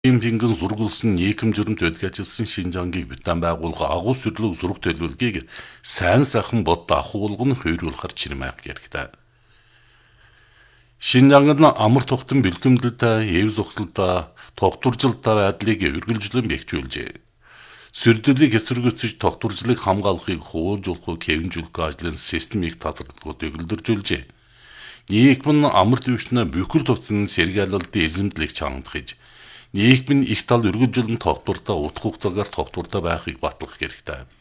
Пингэн зургуулсан нийгэм журамт өдгөжлсөн Шинжангийг бүтэн байгуулга агуу сүрлөг зураг төлөвлөгийг сайн сайхан боддог ахуулгын хойруулахар чирмээх хэрэгтэй. Шинжангад амар тогтон бэлгэмдэлтэй, эв зогсолтой, тогтворжилттай байдлыг үргэлжлэн бэхжүүлжээ. Сүрдэлийг эсэргүүцэж тогтворжлыг хамгаалахыг хуулжуулах, хэвнжүүлэх ажлын системийг татварлахад өгөлдөржүүлжээ. Нийгэм нь амар дэвшнэ бүхэл зохицон сэргээлэлтийн эзэмдлийг чангахж, нийгэм нь их тал үргэлжлэн тогтвортой утга хугацаагаар тогтвортой байхыг батлах хэрэгтэй.